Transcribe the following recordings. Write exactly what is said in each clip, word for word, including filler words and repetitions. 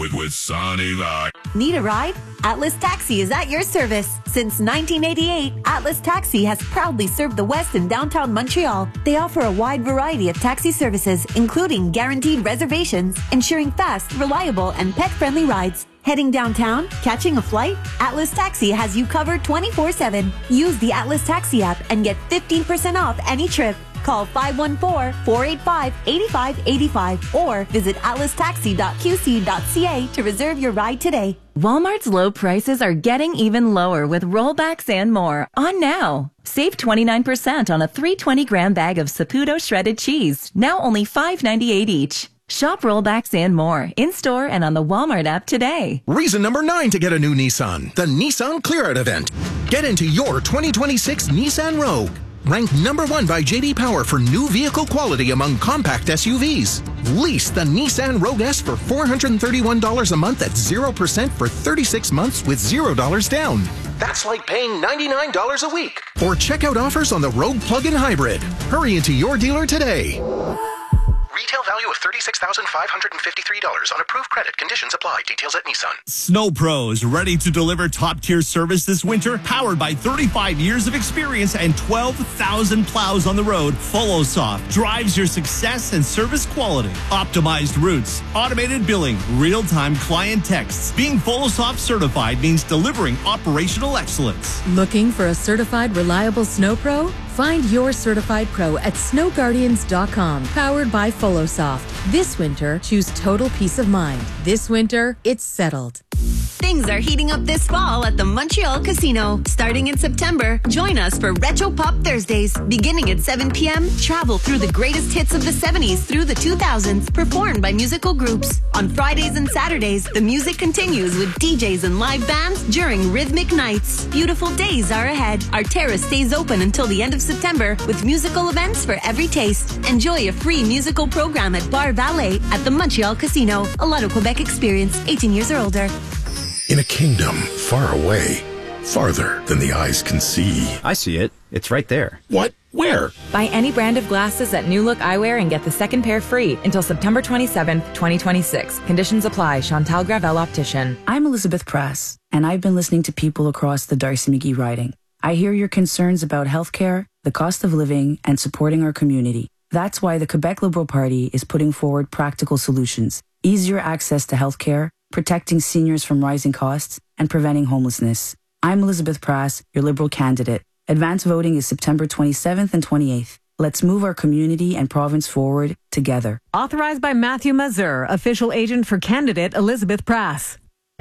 with, with Sonny Lai. Need a ride? Atlas Taxi is at your service. Since nineteen eighty-eight, Atlas Taxi has proudly served the West and downtown Montreal. They offer a wide variety of taxi services, including guaranteed reservations, ensuring fast, reliable, and pet-friendly rides. Heading downtown? Catching a flight? Atlas Taxi has you covered twenty-four seven. Use the Atlas Taxi app and get fifteen percent off any trip. Call five one four, four eight five, eight five eight five or visit atlas taxi dot q c dot c a to reserve your ride today. Walmart's low prices are getting even lower with rollbacks and more on now. Save twenty-nine percent on a three hundred twenty gram bag of Saputo shredded cheese, now only five ninety-eight each. Shop rollbacks and more in-store and on the Walmart app today. Reason number nine to get a new Nissan, the Nissan Clear Out event. Get into your twenty twenty-six Nissan Rogue. Ranked number one by J D Power for new vehicle quality among compact S U Vs. Lease the Nissan Rogue S for four hundred thirty-one dollars a month at zero percent for thirty-six months with zero dollars down. That's like paying ninety-nine dollars a week. Or check out offers on the Rogue Plug-in Hybrid. Hurry into your dealer today. Retail value of thirty-six thousand five hundred fifty-three dollars on approved credit. Conditions apply. Details at Nissan. Snow Pros, ready to deliver top-tier service this winter? Powered by thirty-five years of experience and twelve thousand plows on the road, FoloSoft drives your success and service quality. Optimized routes, automated billing, real-time client texts. Being FoloSoft certified means delivering operational excellence. Looking for a certified, reliable Snow Pro? Find your certified pro at snow guardians dot com. Powered by FoloSoft. This winter, choose total peace of mind. This winter, it's settled. Things are heating up this fall at the Montreal Casino. Starting in September, join us for Retro Pop Thursdays. Beginning at seven p.m., travel through the greatest hits of the seventies through the two thousands, performed by musical groups. On Fridays and Saturdays, the music continues with D Js and live bands during rhythmic nights. Beautiful days are ahead. Our terrace stays open until the end of September with musical events for every taste. Enjoy a free musical program at Bar Valet at the Montreal Casino. A Lotto Quebec experience, eighteen years or older. In a kingdom far away, farther than the eyes can see. I see it. It's right there. What? Where? Buy any brand of glasses at New Look Eyewear and get the second pair free until September twenty-seventh, twenty twenty-six. Conditions apply. Chantal Gravel Optician. I'm Elizabeth Press, and I've been listening to people across the Darcy McGee riding. I hear your concerns about healthcare, the cost of living, and supporting our community. That's why the Quebec Liberal Party is putting forward practical solutions. Easier access to healthcare, protecting seniors from rising costs, and preventing homelessness. I'm Elizabeth Prass, your Liberal candidate. Advance voting is September twenty-seventh and twenty-eighth. Let's move our community and province forward together. Authorized by Matthew Mazur, official agent for candidate Elizabeth Prass.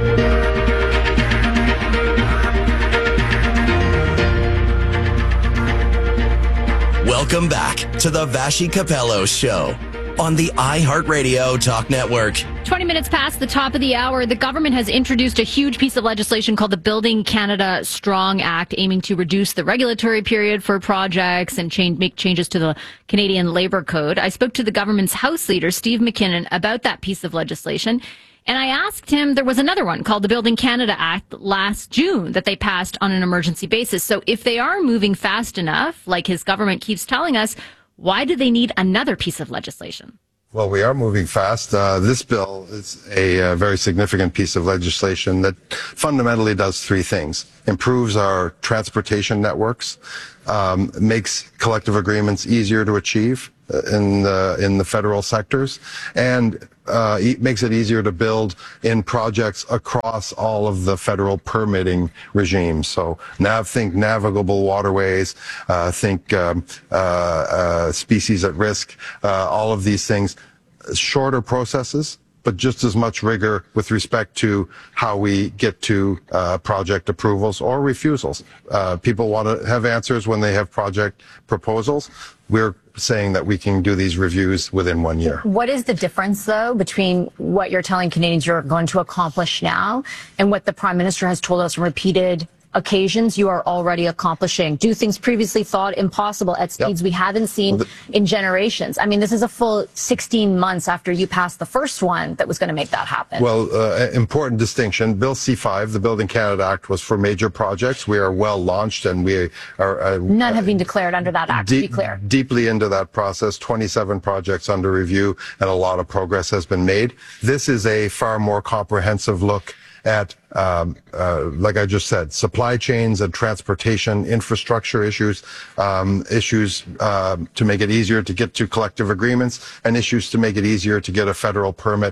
Welcome back to the Vashi Capello Show on the iHeartRadio Talk Network. twenty minutes past the top of the hour, the government has introduced a huge piece of legislation called the Building Canada Strong Act, aiming to reduce the regulatory period for projects and change, make changes to the Canadian Labour Code. I spoke to the government's House Leader, Steve McKinnon, about that piece of legislation. And I asked him, there was another one called the Building Canada Act last June that they passed on an emergency basis. So if they are moving fast enough, like his government keeps telling us, why do they need another piece of legislation? Well, we are moving fast. Uh, this bill is a uh, very significant piece of legislation that fundamentally does three things. Improves our transportation networks, um, makes collective agreements easier to achieve in the, in the federal sectors, and uh, it makes it easier to build in projects across all of the federal permitting regimes. So nav, think navigable waterways, uh, think um, uh, uh, species at risk, uh, all of these things, shorter processes, but just as much rigor with respect to how we get to uh, project approvals or refusals. Uh, people want to have answers when they have project proposals. We're saying that we can do these reviews within one year. What is the difference, though, between what you're telling Canadians you're going to accomplish now and what the Prime Minister has told us on repeated occasions you are already accomplishing. Do things previously thought impossible at speeds yep. we haven't seen well, the, in generations. I mean, this is a full sixteen months after you passed the first one that was going to make that happen. Well, uh, important distinction. Bill C five, the Building Canada Act, was for major projects. We are well launched, and we are... Uh, None have been declared under that act, de- to be clear. Deeply into that process, twenty-seven projects under review, and a lot of progress has been made. This is a far more comprehensive look at, um, uh, like I just said, supply chains and transportation infrastructure issues, um, issues uh, to make it easier to get to collective agreements, and issues to make it easier to get a federal permit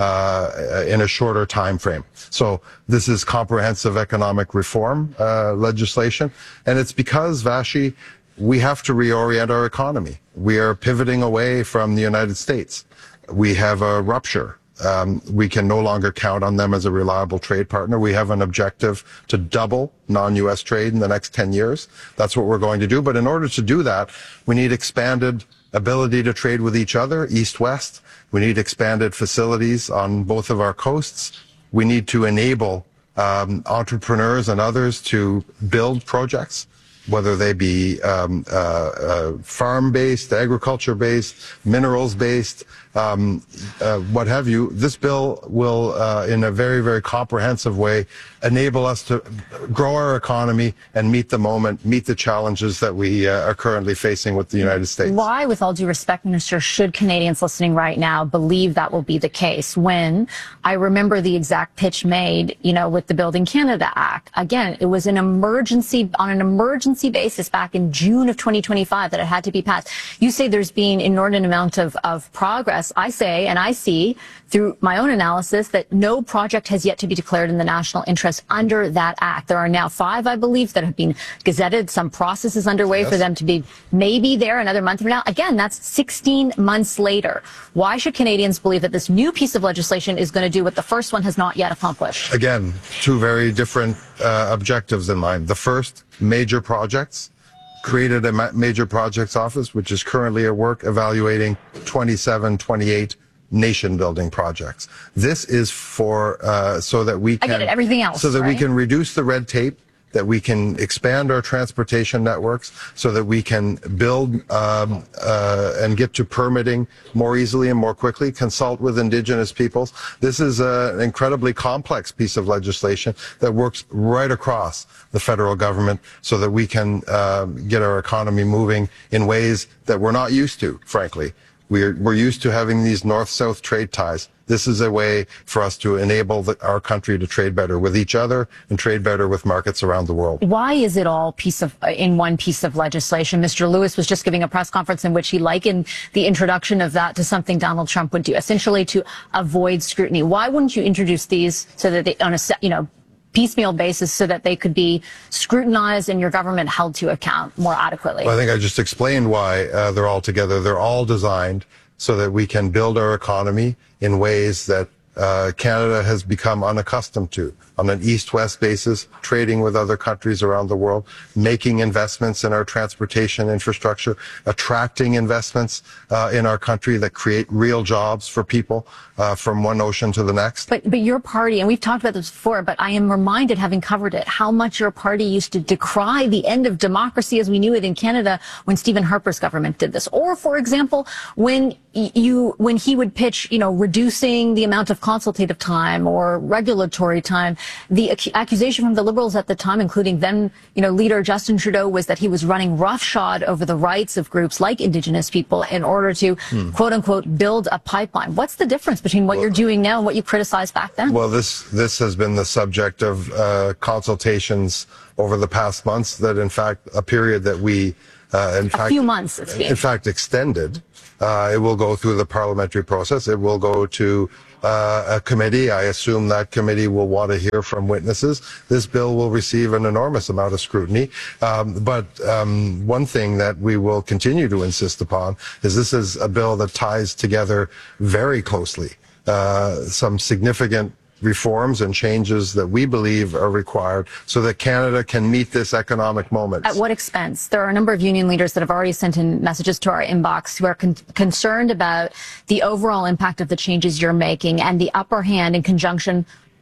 uh, in a shorter time frame. So this is comprehensive economic reform uh, legislation, and it's because, Vashi, we have to reorient our economy. We are pivoting away from the United States. We have a rupture. Um, we can no longer count on them as a reliable trade partner. We have an objective to double non-U S trade in the next ten years. That's what we're going to do. But in order to do that, we need expanded ability to trade with each other, east-west. We need expanded facilities on both of our coasts. We need to enable um, entrepreneurs and others to build projects, whether they be um, uh, uh, farm-based, agriculture-based, minerals-based, um, uh, what have you. This bill will, uh, in a very, very comprehensive way, enable us to grow our economy and meet the moment, meet the challenges that we uh, are currently facing with the United States. Why, with all due respect, Minister, should Canadians listening right now believe that will be the case when I remember the exact pitch made, you know, with the Building Canada Act? Again, it was an emergency, on an emergency basis back in June of twenty twenty-five that it had to be passed. You say there's been inordinate amount of, of progress. I say, and I see through my own analysis, that no project has yet to be declared in the national interest under that act. There are now five, I believe, that have been gazetted. Some process is underway yes. for them to be maybe there another month from now. Again, that's sixteen months later. Why should Canadians believe that this new piece of legislation is going to do what the first one has not yet accomplished? Again, two very different uh, objectives in mind. The first, major projects. Created a ma- major projects office, which is currently at work evaluating twenty-seven, twenty-eight nation building projects. This is for, uh, so that we can, I get it, everything else, so that right? we can reduce the red tape, that we can expand our transportation networks, so that we can build um, uh, and get to permitting more easily and more quickly, consult with Indigenous peoples. This is a, an incredibly complex piece of legislation that works right across the federal government so that we can uh, get our economy moving in ways that we're not used to, frankly. We're, we're used to having these north-south trade ties. This is a way for us to enable the, our country to trade better with each other and trade better with markets around the world. Why is it all piece of in one piece of legislation? Mister Lewis was just giving a press conference in which he likened the introduction of that to something Donald Trump would do, essentially to avoid scrutiny. Why wouldn't you introduce these so that they, on a you know piecemeal basis, so that they could be scrutinized and your government held to account more adequately? Well, I think I just explained why uh, they're all together. They're all designed so that we can build our economy in ways that uh, Canada has become unaccustomed to, on an east-west basis, trading with other countries around the world, making investments in our transportation infrastructure, attracting investments uh, in our country that create real jobs for people uh, from one ocean to the next. But, but your party, and we've talked about this before, but I am reminded, having covered it, how much your party used to decry the end of democracy as we knew it in Canada when Stephen Harper's government did this. Or, for example, when you, when he would pitch, you know, reducing the amount of consultative time or regulatory time. The ac- accusation from the Liberals at the time, including then, you know, leader Justin Trudeau, was that he was running roughshod over the rights of groups like Indigenous people in order to, hmm. quote unquote, build a pipeline. What's the difference between what well, you're doing now and what you criticized back then? Well, this, this has been the subject of uh, consultations over the past months, that in fact, a period that we, uh, in a fact, few months, it's been. in fact, extended. Uh, it will go through the parliamentary process. It will go to uh, a committee. I assume that committee will want to hear from witnesses. This bill will receive an enormous amount of scrutiny. Um, but um, one thing that we will continue to insist upon is this is a bill that ties together very closely uh, some significant reforms and changes that we believe are required so that Canada can meet this economic moment. At what expense? There are a number of union leaders that have already sent in messages to our inbox who are con- concerned about the overall impact of the changes you're making and the upper hand in conjunction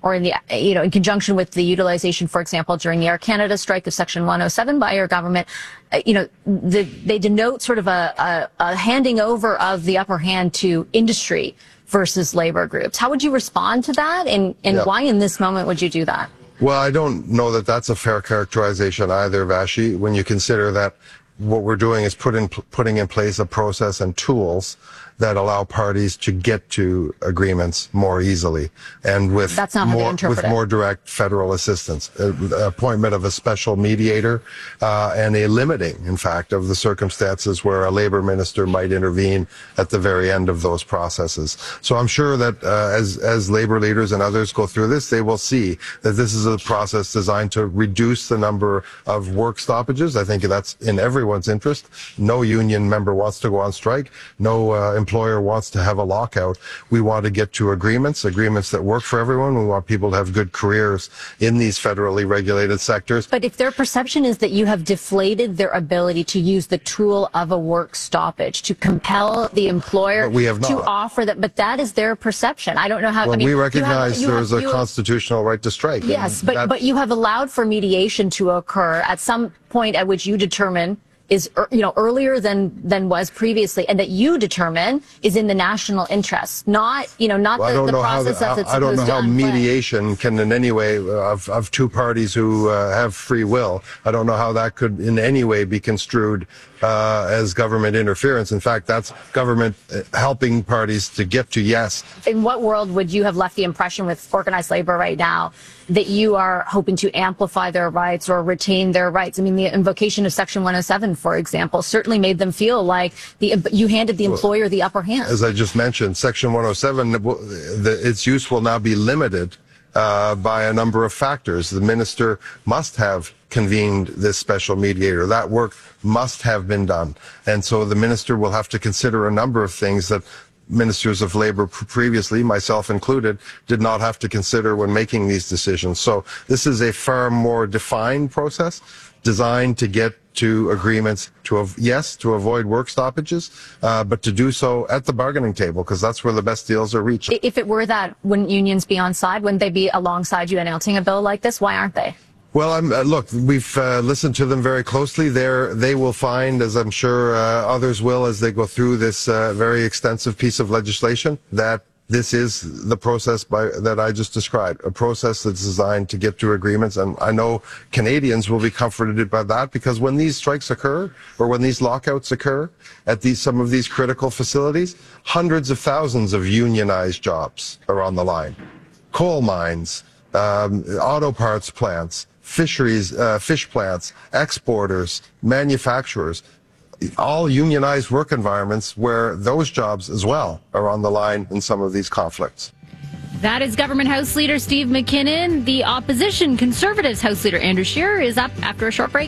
or in the, you know, in conjunction with the utilization, for example, during the Air Canada strike of Section one oh seven by your government, uh, you know, the, they denote sort of a, a, a handing over of the upper hand to industry versus labor groups. How would you respond to that? And, and yeah. why in this moment would you do that? Well, I don't know that that's a fair characterization either, Vashi, when you consider that what we're doing is put in, putting in place a process and tools that allow parties to get to agreements more easily and with That's not how more they interpret with it. more direct federal assistance, uh, appointment of a special mediator, uh, and a limiting, in fact, of the circumstances where a labor minister might intervene at the very end of those processes. So I'm sure that uh, as as labor leaders and others go through this, they will see that this is a process designed to reduce the number of work stoppages. I think that's in everyone's interest. No union member wants to go on strike. No uh, employer wants to have a lockout. We want to get to agreements, agreements that work for everyone. We want people to have good careers in these federally regulated sectors. But if their perception is that you have deflated their ability to use the tool of a work stoppage to compel the employer But we have not. to offer that, but that is their perception. I don't know how. Well, I mean, we you have- recognize you there's have- a you have- constitutional right to strike. Yes, and but that- but you have allowed for mediation to occur at some point at which you determine is er, you know earlier than than was previously, and that you determine is in the national interest, not you know not Well, I the, don't the know how process the, as it's I don't know supposed how to unplay. mediation can in any way uh, of of two parties who uh, have free will. I don't know how that could in any way be construed uh, as government interference. In fact, that's government uh, helping parties to get to yes. In what world would you have left the impression with organized labor right now that you are hoping to amplify their rights or retain their rights? I mean, the invocation of Section one oh seven, for example, certainly made them feel like the you handed the employer the upper hand. As I just mentioned, Section one oh seven, the, the, its use will now be limited uh, by a number of factors. The minister must have convened this special mediator. That work must have been done. And so the minister will have to consider a number of things that ministers of labor previously, myself included, did not have to consider when making these decisions. So this is a far more defined process designed to get to agreements to, av- yes, to avoid work stoppages, uh, but to do so at the bargaining table, because that's where the best deals are reached. If it were that, wouldn't unions be on side? Wouldn't they be alongside you announcing a bill like this? Why aren't they? Well, I'm, uh, look, we've uh, listened to them very closely. They're, they will find, as I'm sure uh, others will, as they go through this uh, very extensive piece of legislation, that this is the process by, that I just described, a process that's designed to get to agreements. And I know Canadians will be comforted by that, because when these strikes occur or when these lockouts occur at these, some of these critical facilities, hundreds of thousands of unionized jobs are on the line. Coal mines, um, auto parts plants, fisheries, uh, fish plants, exporters, manufacturers, all unionized work environments where those jobs as well are on the line in some of these conflicts. That is Government House Leader Steve McKinnon. The opposition Conservatives House Leader Andrew Scheer is up after a short break.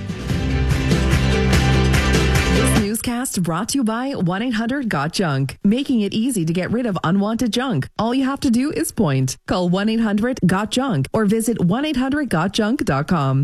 This newscast brought to you by one eight hundred got junk, making it easy to get rid of unwanted junk. All you have to do is point. Call one eight hundred got junk or visit one eight hundred got junk dot com.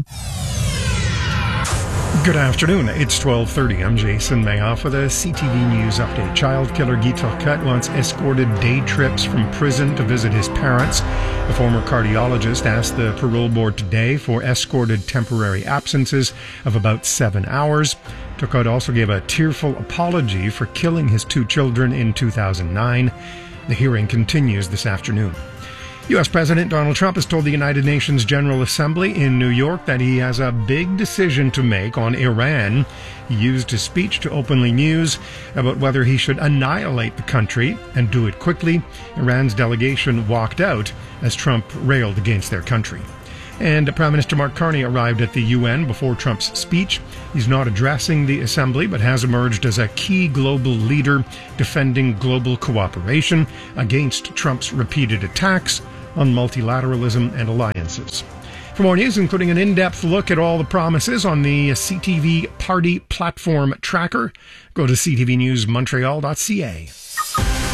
Good afternoon. It's twelve thirty. I'm Jason Mayoff with a C T V News update. Child killer Guy Turcotte once escorted day trips from prison to visit his parents. The former cardiologist asked the parole board today for escorted temporary absences of about seven hours. Turcotte also gave a tearful apology for killing his two children in two thousand nine. The hearing continues this afternoon. U S President Donald Trump has told the United Nations General Assembly in New York that he has a big decision to make on Iran. He used his speech to openly muse about whether he should annihilate the country and do it quickly. Iran's delegation walked out as Trump railed against their country. And Prime Minister Mark Carney arrived at the U N before Trump's speech. He's not addressing the assembly, but has emerged as a key global leader defending global cooperation against Trump's repeated attacks on multilateralism and alliances. For more news, including an in-depth look at all the promises on the C T V Party Platform Tracker, go to c t v news montreal dot c a.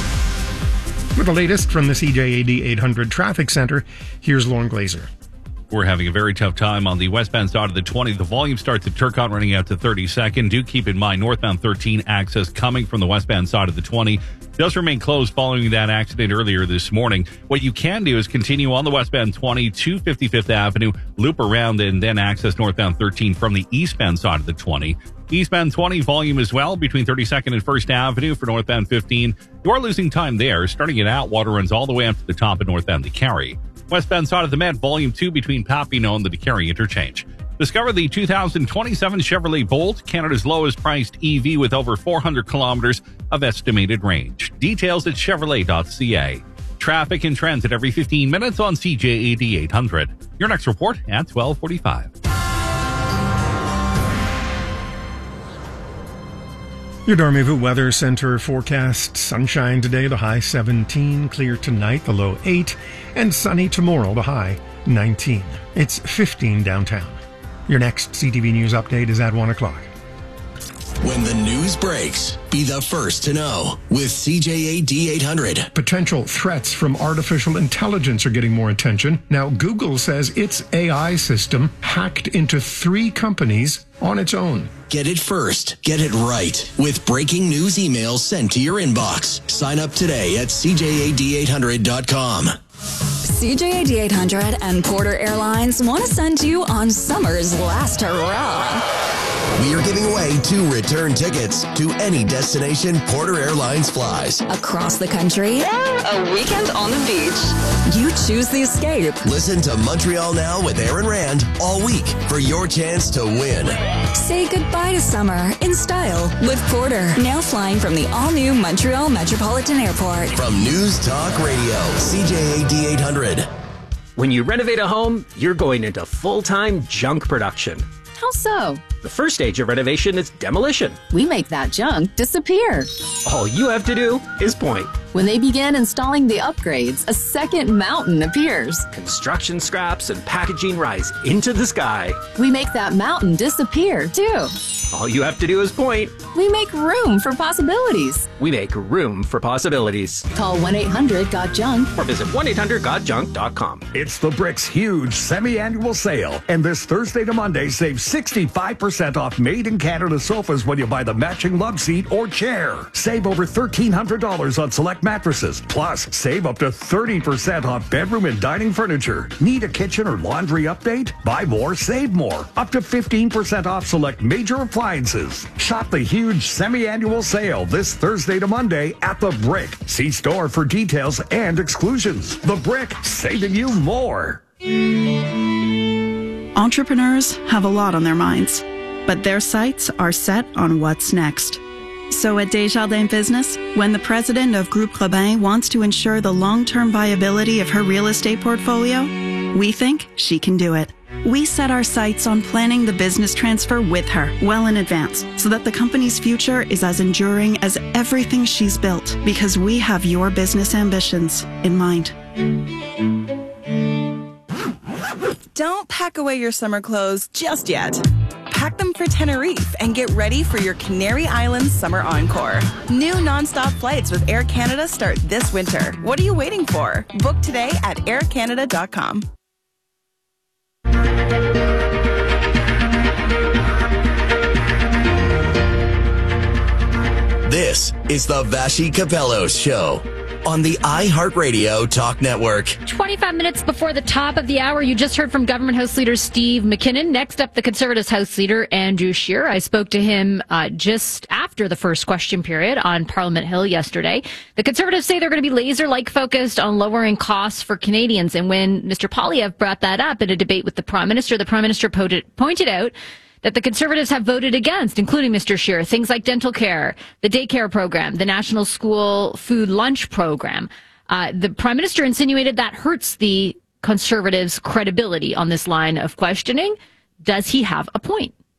With the latest from the C J A D eight hundred Traffic Center, here's Lauren Glazer. We're having a very tough time on the westbound side of the twenty. The volume starts at Turcotte running out to thirty-second. Do keep in mind northbound thirteen access coming from the westbound side of the twenty does remain closed following that accident earlier this morning. What you can do is continue on the westbound twenty to fifty-fifth Avenue, loop around, and then access northbound thirteen from the eastbound side of the twenty. Eastbound twenty volume as well between thirty-second and first Avenue for northbound fifteen. You are losing time there. Starting it out, water runs all the way up to the top of northbound DeCarry. Westbound side of the Met, volume two between Papineau and the DeCarry interchange. Discover the two thousand twenty-seven Chevrolet Bolt, Canada's lowest priced E V with over four hundred kilometers of estimated range. Details at chevrolet dot c a. Traffic and transit every fifteen minutes on C J A D eight hundred. Your next report at twelve forty-five. Your Dormez-vous Weather Center forecast: sunshine today, the high seventeen, clear tonight, the low eight, and sunny tomorrow, the high nineteen. It's fifteen downtown. Your next C T V News update is at one o'clock. When the news breaks, be the first to know with C J A D eight hundred. Potential threats from artificial intelligence are getting more attention. Now, Google says its A I system hacked into three companies on its own. Get it first. Get it right with breaking news emails sent to your inbox. Sign up today at C J A D eight hundred dot com. C J A D eight hundred and Porter Airlines want to send you on summer's last hurrah. We are giving away two return tickets to any destination Porter Airlines flies. Across the country, a weekend on the beach. You choose the escape. Listen to Montreal Now with Aaron Rand all week for your chance to win. Say goodbye to summer in style with Porter. Now flying from the all-new Montreal Metropolitan Airport. From News Talk Radio, C J A D eight hundred. When you renovate a home, you're going into full-time junk production. How so? The first stage of renovation is demolition. We make that junk disappear. All you have to do is point. When they begin installing the upgrades, a second mountain appears. Construction scraps and packaging rise into the sky. We make that mountain disappear, too. All you have to do is point. We make room for possibilities. We make room for possibilities. Call one eight hundred got junk or visit one eight hundred got junk dot com. It's the Bricks huge semi-annual sale, and this Thursday to Monday, save sixty-five percent off made-in-Canada sofas when you buy the matching love seat or chair. Save over thirteen hundred dollars on select mattresses. Plus, save up to thirty percent off bedroom and dining furniture. Need a kitchen or laundry update? Buy more, save more. Up to fifteen percent off select major appliances. Shop the huge semi-annual sale this Thursday to Monday at The Brick. See store for details and exclusions. The Brick, saving you more. Entrepreneurs have a lot on their minds, but their sights are set on what's next. So at Desjardins Business, when the president of Groupe Robin wants to ensure the long-term viability of her real estate portfolio, we think she can do it. We set our sights on planning the business transfer with her well in advance so that the company's future is as enduring as everything she's built, because we have your business ambitions in mind. Don't pack away your summer clothes just yet. Pack them for Tenerife and get ready for your Canary Islands summer encore. New nonstop flights with Air Canada start this winter. What are you waiting for? Book today at air canada dot com. This is the Vashi Capello Show on the iHeartRadio Talk Network. twenty-five minutes before the top of the hour, you just heard from Government House Leader Steve McKinnon. Next up, the Conservatives House Leader Andrew Scheer. I spoke to him uh, just after the first question period on Parliament Hill yesterday. The Conservatives say they're going to be laser-like focused on lowering costs for Canadians. And when Mister Poilievre brought that up in a debate with the Prime Minister, the Prime Minister pointed out that the Conservatives have voted against, including Mister Scheer, things like dental care, the daycare program, the National School Food Lunch Program. Uh, the Prime Minister insinuated that hurts the Conservatives' credibility on this line of questioning. Does he have a point?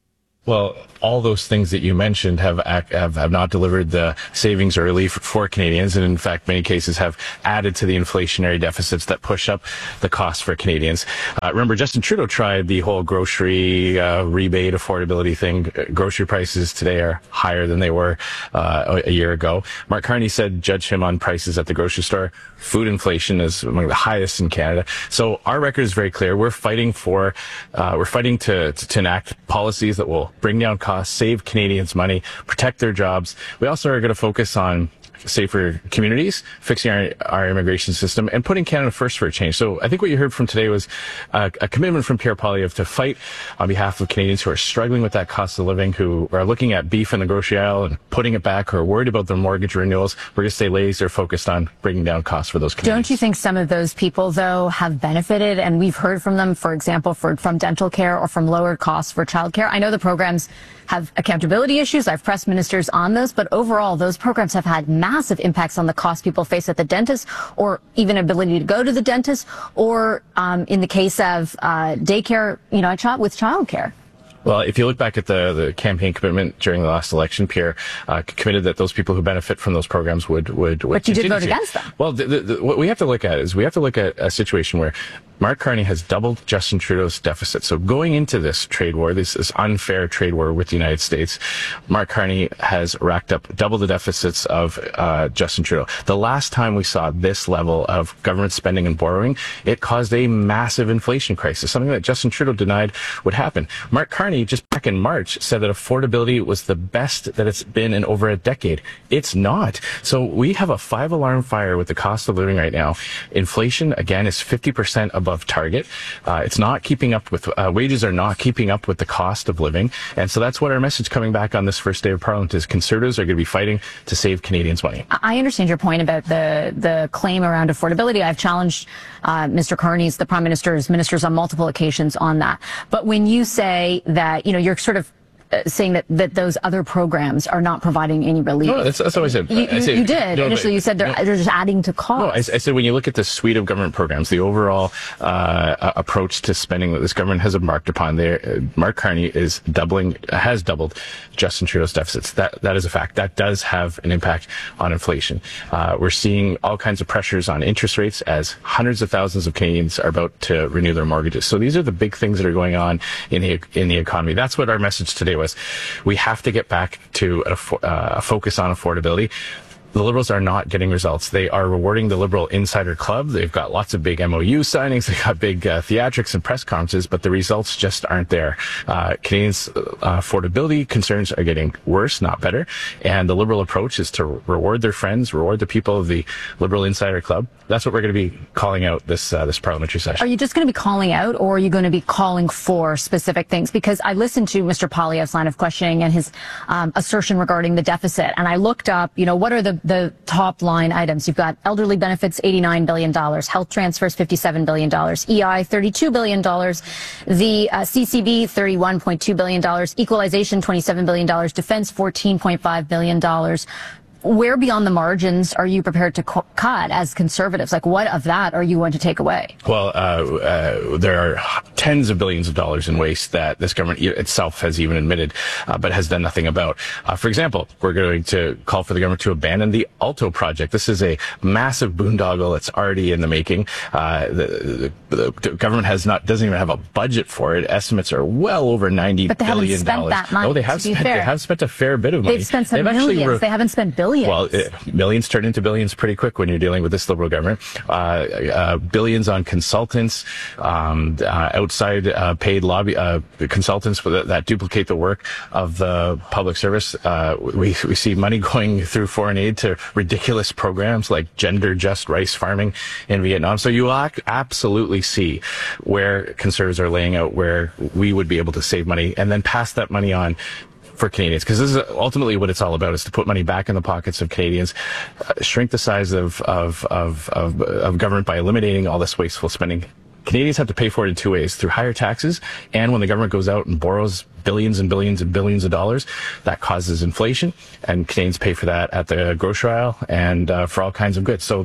Well, all those things that you mentioned have have, have not delivered the savings or relief for Canadians, and in fact, many cases have added to the inflationary deficits that push up the cost for Canadians. Uh, remember, Justin Trudeau tried the whole grocery uh, rebate affordability thing. Grocery prices today are higher than they were uh, a year ago. Mark Carney said, judge him on prices at the grocery store. Food inflation is among the highest in Canada. So our record is very clear. We're fighting for, uh, we're fighting to, to, to enact policies that will bring down costs, save Canadians money, protect their jobs. We also are going to focus on safer communities, fixing our, our immigration system, and putting Canada first for a change. So I think what you heard from today was uh, a commitment from Pierre Poilievre to fight on behalf of Canadians who are struggling with that cost of living, who are looking at beef in the grocery aisle and putting it back, who are worried about their mortgage renewals. We're going to stay laser focused on bringing down costs for those communities. Don't you think some of those people, though, have benefited? And we've heard from them, for example, for, from dental care or from lower costs for childcare. I know the programs have accountability issues. I've pressed ministers on those, but overall, those programs have had massive impacts on the cost people face at the dentist, or even ability to go to the dentist, or um, in the case of uh, daycare, you know, with childcare. Well, if you look back at the, the campaign commitment during the last election, Pierre uh, committed that those people who benefit from those programs would would. would but you did vote to. against them. Well, the, the, the, what we have to look at is we have to look at a situation where Mark Carney has doubled Justin Trudeau's deficit. So going into this trade war, this, this unfair trade war with the United States, Mark Carney has racked up double the deficits of uh, Justin Trudeau. The last time we saw this level of government spending and borrowing, it caused a massive inflation crisis, something that Justin Trudeau denied would happen. Mark Carney, just back in March, said that affordability was the best that it's been in over a decade. It's not. So we have a five-alarm fire with the cost of living right now. Inflation, again, is fifty percent above target. Uh, it's not keeping up with, uh, wages are not keeping up with the cost of living. And so that's what our message coming back on this first day of Parliament is. Conservatives are going to be fighting to save Canadians money. I understand your point about the, the claim around affordability. I've challenged uh, Mister Carney's, the Prime Minister's ministers on multiple occasions on that. But when you say that, you know, you're sort of saying that, that those other programs are not providing any relief. No, that's, that's what I said. You, I said, you did. No, Initially, but, you said they're, no, they're just adding to cost. No, I, I said when you look at the suite of government programs, the overall uh, approach to spending that this government has embarked upon, there, uh, Mark Carney is doubling, has doubled Justin Trudeau's deficits. That That is a fact. That does have an impact on inflation. Uh, we're seeing all kinds of pressures on interest rates as hundreds of thousands of Canadians are about to renew their mortgages. So these are the big things that are going on in the, in the economy. That's what our message today was. We have to get back to a, uh, a focus on affordability. The Liberals are not getting results. They are rewarding the Liberal Insider Club. They've got lots of big M O U signings. They've got big uh, theatrics and press conferences, but the results just aren't there. Uh, Canadians' uh, affordability concerns are getting worse, not better. And the Liberal approach is to reward their friends, reward the people of the Liberal Insider Club. That's what we're going to be calling out this uh, this parliamentary session. Are you just going to be calling out, or are you going to be calling for specific things? Because I listened to Mister Poilievre's line of questioning and his um, assertion regarding the deficit, and I looked up, you know, what are the the top line items? You've got elderly benefits, eighty-nine billion dollars, health transfers, fifty-seven billion dollars, E I, thirty-two billion dollars, the uh, C C B, thirty-one point two billion dollars, equalization, twenty-seven billion dollars, defense, fourteen point five billion dollars. Where beyond the margins are you prepared to cu- cut as Conservatives? Like, what of that are you going to take away? Well, uh, uh, there are tens of billions of dollars in waste that this government itself has even admitted, uh, but has done nothing about. Uh, for example, we're going to call for the government to abandon the Alto project. This is a massive boondoggle that's already in the making. Uh, the, the, the government has not doesn't even have a budget for it. Estimates are well over ninety but they billion dollars. Haven't spent that money, no, they have to be spent. fair. They have spent a fair bit of money. They've spent some They've millions. Re- they haven't spent billions. Well, uh, millions turn into billions pretty quick when you're dealing with this Liberal government. Uh, uh, billions on consultants, um, uh, outside uh, paid lobby uh, consultants that, that duplicate the work of the public service. Uh, we we see money going through foreign aid to ridiculous programs like gender-just rice farming in Vietnam. So you ac- absolutely see where Conservatives are laying out where we would be able to save money and then pass that money on for Canadians, because this is ultimately what it's all about, is to put money back in the pockets of Canadians, uh, shrink the size of, of, of, of, of government by eliminating all this wasteful spending. Canadians have to pay for it in two ways, through higher taxes, and when the government goes out and borrows billions and billions and billions of dollars, that causes inflation, and Canadians pay for that at the grocery aisle and uh, for all kinds of goods. So th-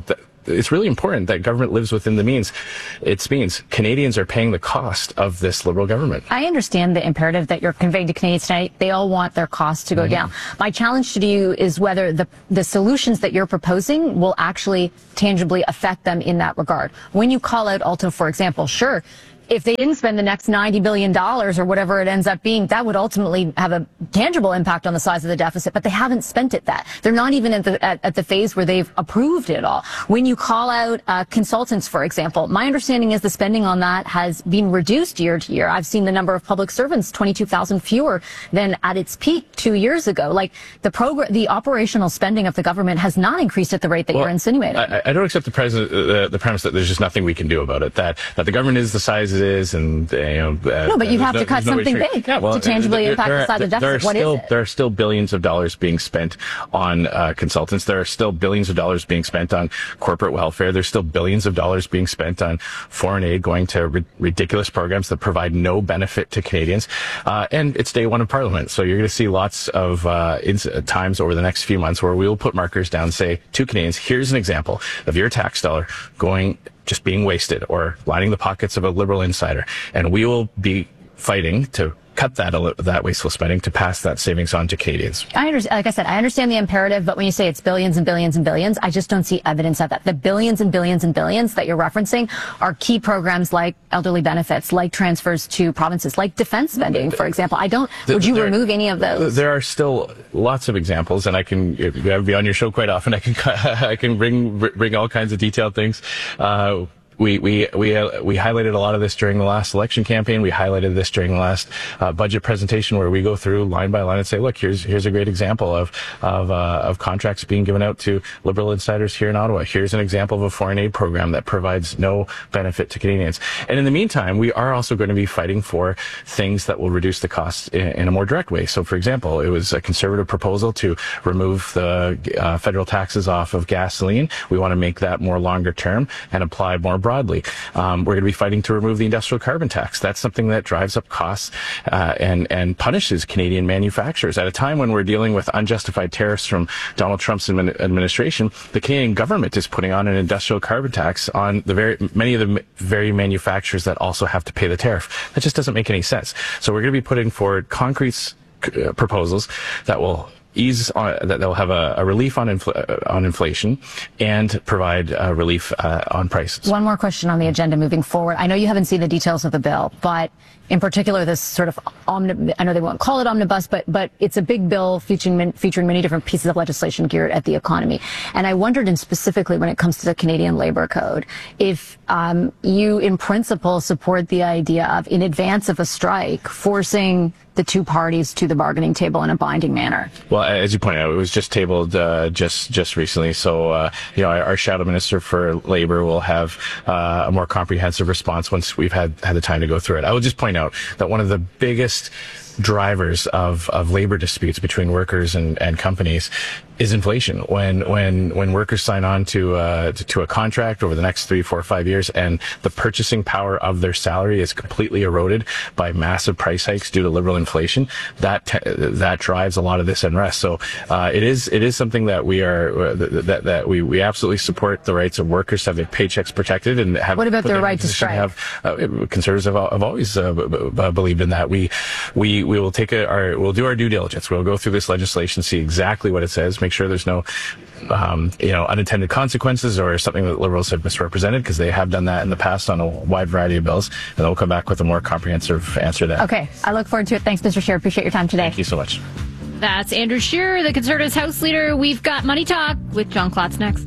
it's really important that government lives within the means. It means Canadians are paying the cost of this Liberal government. I understand the imperative that you're conveying to Canadians tonight. They all want their costs to go mm-hmm. down. My challenge to you is whether the the solutions that you're proposing will actually tangibly affect them in that regard. When you call out Alto, for example, sure, if they didn't spend the next ninety billion dollars or whatever it ends up being, that would ultimately have a tangible impact on the size of the deficit, but they haven't spent it that. They're not even at the, at, at the phase where they've approved it all. When you call out uh, consultants, for example, my understanding is the spending on that has been reduced year to year. I've seen the number of public servants, twenty-two thousand fewer than at its peak two years ago. Like the progr- the operational spending of the government has not increased at the rate that well, you're insinuating. I, I don't accept the, pres- the, the premise that there's just nothing we can do about it, that, that the government is the size it is, and you know, uh, no, but you have no, to cut no something big yeah, well, to tangibly there, impact there, the size of the deficit. What still, is it? There are still billions of dollars being spent on uh, consultants. There are still billions of dollars being spent on corporate welfare. There's still billions of dollars being spent on foreign aid going to ri- ridiculous programs that provide no benefit to Canadians. Uh, and it's day one of Parliament, so you're going to see lots of uh, ins- times over the next few months where we will put markers down, say to Canadians, here's an example of your tax dollar going just being wasted or lining the pockets of a Liberal insider. And we will be fighting to cut that that wasteful spending to pass that savings on to Canadians. I understand, like I said, I understand the imperative, but when you say it's billions and billions and billions, I just don't see evidence of that. The billions and billions and billions that you're referencing are key programs like elderly benefits, like transfers to provinces, like defense spending, for example. I don't, would you there, remove any of those? There are still lots of examples, and I can be on your show quite often. I can I can bring bring all kinds of detailed things. Uh, We we we uh, we highlighted a lot of this during the last election campaign. We highlighted this during the last uh, budget presentation, where we go through line by line and say, look, here's here's a great example of of uh, of contracts being given out to Liberal insiders here in Ottawa. Here's an example of a foreign aid program that provides no benefit to Canadians. And in the meantime, we are also going to be fighting for things that will reduce the costs in, in a more direct way. So, for example, it was a Conservative proposal to remove the uh, federal taxes off of gasoline. We want to make that more longer term and apply more broadly. Broadly. Um, we're going to be fighting to remove the industrial carbon tax. That's something that drives up costs uh, and, and punishes Canadian manufacturers. At a time when we're dealing with unjustified tariffs from Donald Trump's admin- administration, the Canadian government is putting on an industrial carbon tax on the very many of the very manufacturers that also have to pay the tariff. That just doesn't make any sense. So we're going to be putting forward concrete uh, proposals that will ease on, that they'll have a, a relief on infl- uh, on inflation and provide uh, relief uh, on prices. One more question on the agenda moving forward. I know you haven't seen the details of the bill, but in particular, this sort of omni- I know they won't call it omnibus, but but it's a big bill featuring featuring many different pieces of legislation geared at the economy. And I wondered, in specifically when it comes to the Canadian Labour Code, if um, you, in principle, support the idea of, in advance of a strike, forcing the two parties to the bargaining table in a binding manner. Well, as you pointed out, it was just tabled uh, just just recently. So, uh, you know, our, our Shadow Minister for Labour will have uh, a more comprehensive response once we've had, had the time to go through it. I will just point out that one of the biggest drivers of, of labor disputes between workers and, and companies is inflation. When when when workers sign on to, uh, to to a contract over the next three, four, five years, and the purchasing power of their salary is completely eroded by massive price hikes due to liberal inflation, that te- that drives a lot of this unrest. So uh, it is it is something that we are uh, that that we, we absolutely support the rights of workers to have their paychecks protected and have. What about their right to strike? Have, uh, conservatives have, have always uh, b- b- believed in that. We we we will take a, our we'll do our due diligence. We'll go through this legislation, see exactly what it says, make sure there's no um, you know unintended consequences or something that Liberals have misrepresented, because they have done that in the past on a wide variety of bills, and they'll come back with a more comprehensive answer to that. Okay, I look forward to it. Thanks, Mister Scheer. Appreciate your time today. Thank you so much. That's Andrew Scheer, the Conservatives House Leader. We've got Money Talk with John Klotz next.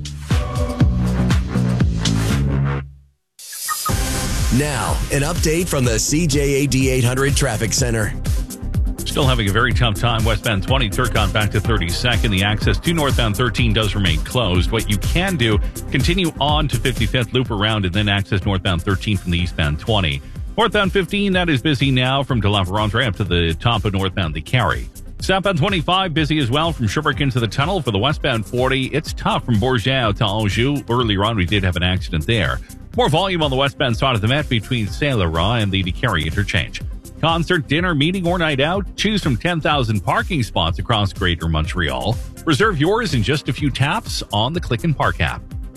Now, an update from the C J A D eight hundred Traffic Center. Still having a very tough time. Westbound twenty, Turcotte back to thirty-second. The access to northbound thirteen does remain closed. What you can do, continue on to fifty-fifth, loop around, and then access northbound thirteen from the eastbound twenty. Northbound fifteen, that is busy now from De La Vérendrye up to the top of northbound the Carry. Southbound twenty-five, busy as well from Sherbrooke into the tunnel. For the westbound forty, it's tough from Bourget to Anjou. Earlier on, we did have an accident there. More volume on the westbound side of the Met between Saint-Laurent and the Carry interchange. Concert, dinner, meeting, or night out, choose from ten thousand parking spots across Greater Montreal. Reserve yours in just a few taps on the Click and Park app.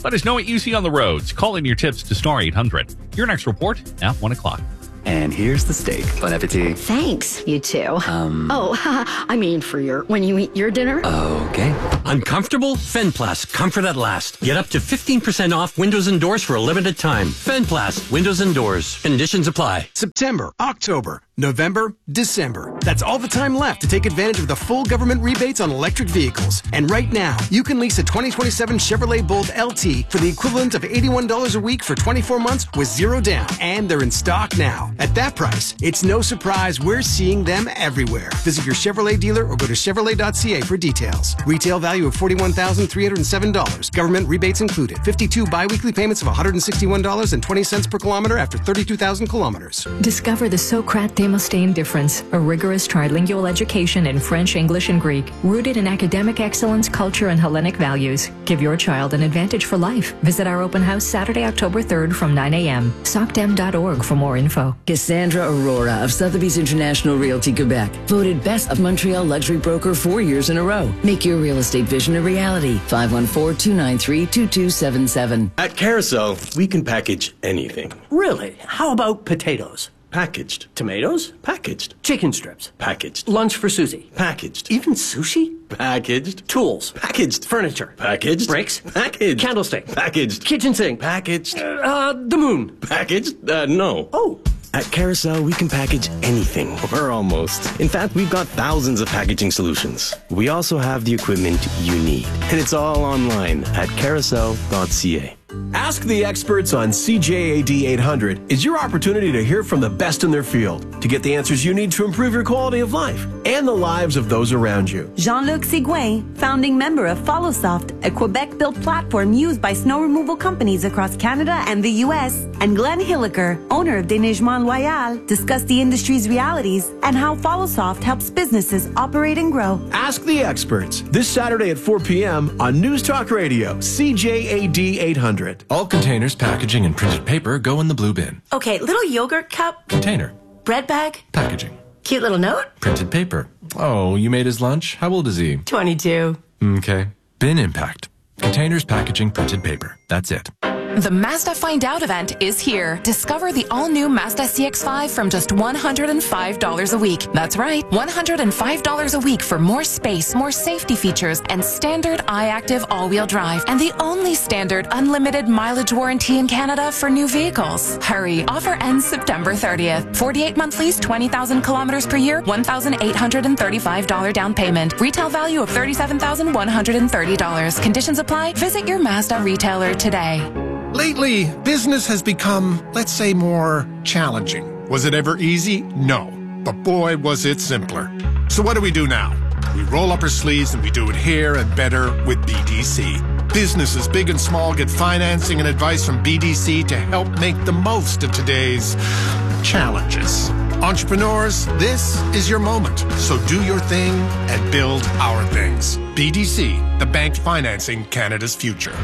Let us know what you see on the roads. Call in your tips to Star eight hundred. Your next report at one o'clock. And here's the steak. Bon appetit. Thanks, you two. Um. Oh, I mean for your, when you eat your dinner. Okay. Uncomfortable? Fenplast. Comfort at last. Get up to fifteen percent off windows and doors for a limited time. Fenplast. Windows and doors. Conditions apply. September, October, November, December. That's all the time left to take advantage of the full government rebates on electric vehicles. And right now, you can lease a twenty twenty-seven Chevrolet Bolt L T for the equivalent of eighty-one dollars a week for twenty-four months with zero down. And they're in stock now. At that price, it's no surprise we're seeing them everywhere. Visit your Chevrolet dealer or go to Chevrolet dot C A for details. Retail value of forty-one thousand three hundred seven dollars. Government rebates included. fifty-two biweekly payments of one hundred sixty-one dollars and twenty cents per kilometer after thirty-two thousand kilometers. Discover the Socrate Demosthenes difference, a rigorous trilingual education in French, English, and Greek, rooted in academic excellence, culture, and Hellenic values. Give your child an advantage for life. Visit our open house Saturday, October third from nine a.m. socdem dot org for more info. Cassandra Aurora of Sotheby's International Realty Quebec, voted Best of Montreal Luxury Broker four years in a row. Make your real estate vision a reality. five one four, two nine three, two two seven seven. At Carousel, we can package anything. Really? How about potatoes? Packaged. Tomatoes? Packaged. Chicken strips? Packaged. Lunch for Susie? Packaged. Even sushi? Packaged. Tools? Packaged. Furniture? Packaged. Bricks? Packaged. Candlestick? Packaged. Kitchen sink? Packaged. Uh, the moon? Packaged? Uh, no. Oh. At Carousel, we can package anything, or almost. In fact, we've got thousands of packaging solutions. We also have the equipment you need. And it's all online at carousel dot c a. Ask the experts on C J A D eight hundred is your opportunity to hear from the best in their field, to get the answers you need to improve your quality of life and the lives of those around you. Jean-Luc Sigouin, founding member of FollowSoft, a Quebec-built platform used by snow removal companies across Canada and the U S, and Glenn Hilliker, owner of Déneigement Loyal, discuss the industry's realities and how FollowSoft helps businesses operate and grow. Ask the experts this Saturday at four p.m. on News Talk Radio, C J A D eight hundred. All containers, packaging, and printed paper go in the blue bin. Okay, little yogurt cup. Container. Bread bag. Packaging. Cute little note. Printed paper. Oh, you made his lunch? How old is he? twenty-two. Okay. Bin impact. Containers, packaging, printed paper. That's it. The Mazda Find Out event is here. Discover the all-new Mazda C X five from just one hundred five dollars a week. That's right, one hundred five dollars a week for more space, more safety features, and standard iActive all-wheel drive. And the only standard unlimited mileage warranty in Canada for new vehicles. Hurry, offer ends September thirtieth. forty-eight month lease, twenty thousand kilometers per year, one thousand eight hundred thirty-five dollars down payment. Retail value of thirty-seven thousand one hundred thirty dollars. Conditions apply. Visit your Mazda retailer today. Lately, business has become, let's say, more challenging. Was it ever easy? No. But boy, was it simpler. So what do we do now? We roll up our sleeves and we do it here and better with B D C. Businesses big and small get financing and advice from B D C to help make the most of today's challenges. Entrepreneurs, this is your moment. So do your thing and build our things. B D C, the bank financing Canada's future.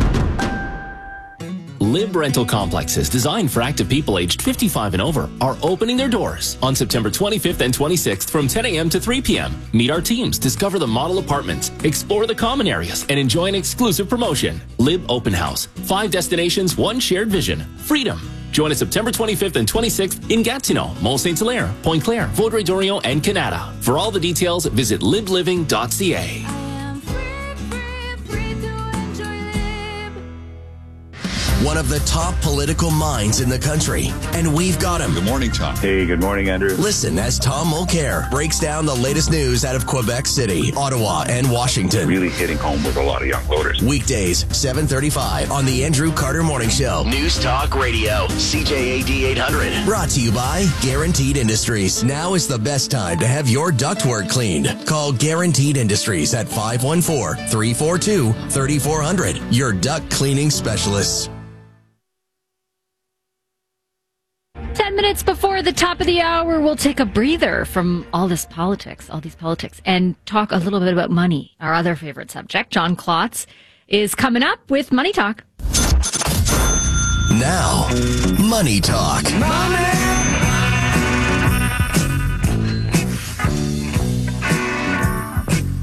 Lib Rental Complexes, designed for active people aged fifty-five and over, are opening their doors on September twenty-fifth and twenty-sixth from ten a.m. to three p.m. Meet our teams, discover the model apartments, explore the common areas, and enjoy an exclusive promotion. Lib Open House. Five destinations, one shared vision. Freedom. Join us September twenty-fifth and twenty-sixth in Gatineau, Mont Saint Hilaire, Pointe Claire, Vaudreuil-Dorion, and Canada. For all the details, visit lib living dot c a. One of the top political minds in the country. And we've got him. Good morning, Tom. Hey, good morning, Andrew. Listen as Tom Mulcair breaks down the latest news out of Quebec City, Ottawa, and Washington. Really hitting home with a lot of young voters. Weekdays, seven thirty-five on the Andrew Carter Morning Show. News Talk Radio, C J A D eight hundred. Brought to you by Guaranteed Industries. Now is the best time to have your ductwork cleaned. Call Guaranteed Industries at five one four, three four two, three four zero zero. Your duct cleaning specialists. Ten minutes before the top of the hour, we'll take a breather from all this politics, all these politics, and talk a little bit about money, our other favorite subject. John Klotz is coming up with Money Talk. Now, Money Talk. Money!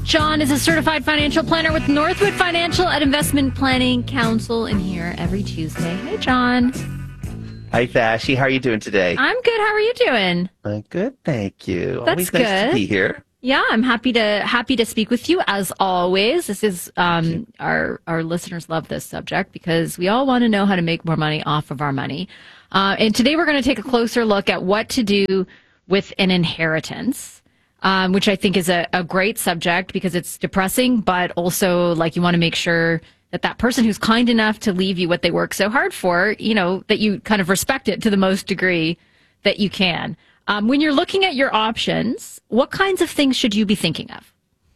John is a certified financial planner with Northwood Financial at Investment Planning Council in here every Tuesday. Hey, John. Hi, Vashi. How are you doing today? I'm good. How are you doing? I'm good, thank you. That's Always good. nice to be here. Yeah, I'm happy to happy to speak with you as always. This is um, our our listeners love this subject because we all want to know how to make more money off of our money. Uh, and today we're going to take a closer look at what to do with an inheritance, um, which I think is a, a great subject because it's depressing, but also like you want to make sure that that person who's kind enough to leave you what they work so hard for, you know, that you kind of respect it to the most degree that you can. Um, when you're looking at your options, what kinds of things should you be thinking of?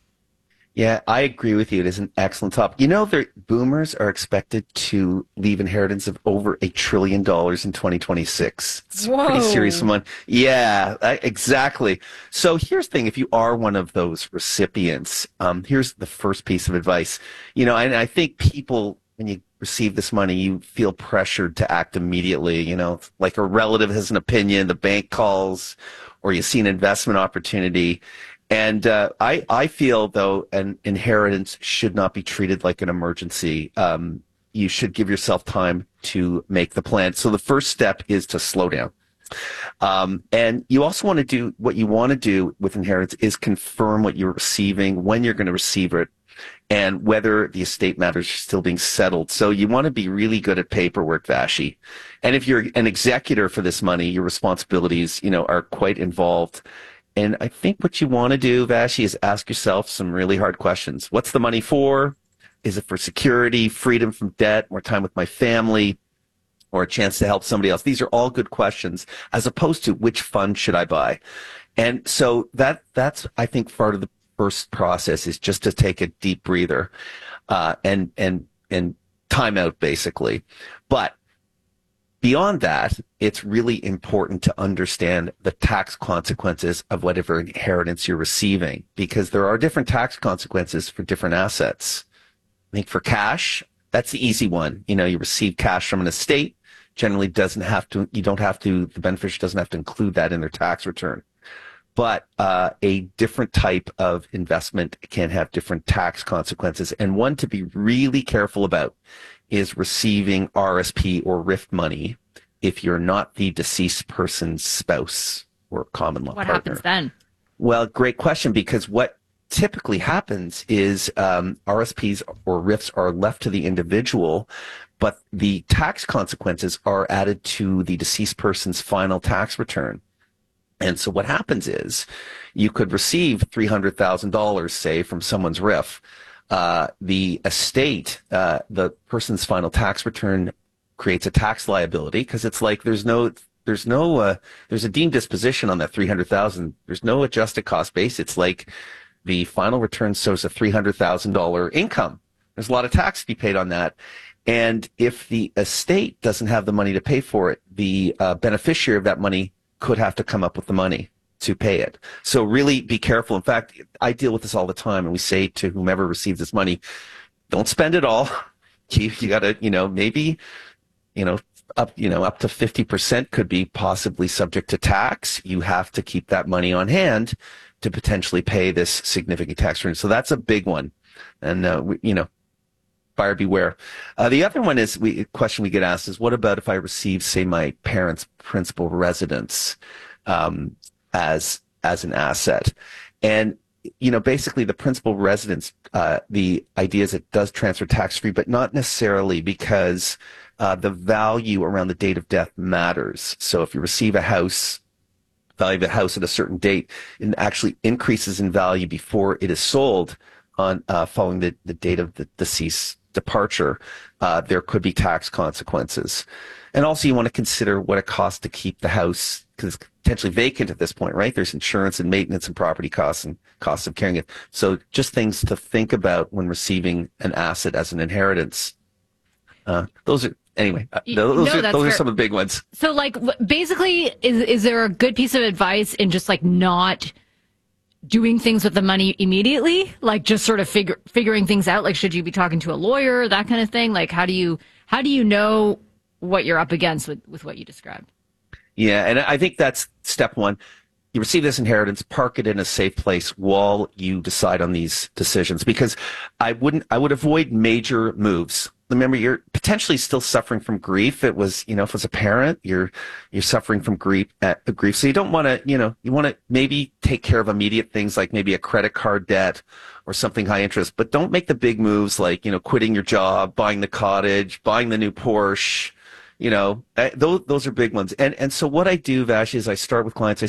Yeah, I agree with you. It is an excellent topic. You know, the boomers are expected to leave inheritance of over a trillion dollars in twenty twenty-six. It's Whoa. a pretty serious one. Yeah, I- exactly. So here's the thing. If you are one of those recipients, um, here's the first piece of advice. You know, and I think people, when you receive this money, you feel pressured to act immediately. You know, like a relative has an opinion, the bank calls, or you see an investment opportunity. And uh, I, I feel, though, an inheritance should not be treated like an emergency. Um, you should give yourself time to make the plan. So the first step is to slow down. Um, and you also want to do what you want to do with inheritance is confirm what you're receiving, when you're going to receive it, and whether the estate matters are still being settled. So you want to be really good at paperwork, Vashi. And if you're an executor for this money, your responsibilities, you know, are quite involved. And I think what you want to do, Vashi, is ask yourself some really hard questions. What's the money for? Is it for security, freedom from debt, more time with my family, or a chance to help somebody else? These are all good questions, as opposed to which fund should I buy? And so that that's, I think, part of the first process is just to take a deep breather uh, and and and time out, basically. But beyond that, it's really important to understand the tax consequences of whatever inheritance you're receiving, because there are different tax consequences for different assets. I think for cash, that's the easy one. You know, you receive cash from an estate, generally doesn't have to, you don't have to, the beneficiary doesn't have to include that in their tax return. But uh, a different type of investment can have different tax consequences. And one to be really careful about is receiving R S P or R I F money if you're not the deceased person's spouse or common law What partner. happens then? Well, great question, because what typically happens is um, R S Ps or R I Fs are left to the individual, but the tax consequences are added to the deceased person's final tax return. And so what happens is you could receive three hundred thousand dollars, say, from someone's R I F. Uh, the estate, uh, the person's final tax return creates a tax liability because it's like there's no, there's no, uh, there's a deemed disposition on that three hundred thousand. There's no adjusted cost base. It's like the final return shows a three hundred thousand dollars income. There's a lot of tax to be paid on that. And if the estate doesn't have the money to pay for it, the uh, beneficiary of that money could have to come up with the money to pay it. So really be careful. In fact, I deal with this all the time, and we say to whomever receives this money, don't spend it all. You, you gotta, you know, maybe, you know, up, you know, up to fifty percent could be possibly subject to tax. You have to keep that money on hand to potentially pay this significant tax return. So that's a big one. And, uh, we, you know, buyer beware. Uh, the other one is, we, a question we get asked is, what about if I receive, say, my parents' principal residence um, as as an asset? And, you know, basically the principal residence, uh, the idea is it does transfer tax-free, but not necessarily, because uh, the value around the date of death matters. So if you receive a house, value of a house at a certain date, it actually increases in value before it is sold on uh, following the, the date of the deceased departure. Uh, there could be tax consequences. And also you want to consider what it costs to keep the house, because it's potentially vacant at this point, right? There's insurance and maintenance and property costs and costs of carrying it. So just things to think about when receiving an asset as an inheritance. Uh, those are, anyway, uh, those, No, are, that's those are fair. some of the big ones. So, like, w- basically, is is there a good piece of advice in just like not doing things with the money immediately, like just sort of figure figuring things out? Like, should you be talking to a lawyer, that kind of thing? Like, how do you how do you know what you're up against with with what you described? Yeah, and I think that's step one. you receive this inheritance, park it in a safe place while you decide on these decisions, because I wouldn't, I would avoid major moves. Remember, you're potentially still suffering from grief. It was, you know, if it was a parent, you're, you're suffering from grief, uh, grief. So you don't want to, you know, you want to maybe take care of immediate things like maybe a credit card debt or something high interest, but don't make the big moves like, you know, quitting your job, buying the cottage, buying the new Porsche. You know, those, those are big ones. And, and so what I do, Vash, is I start with clients. I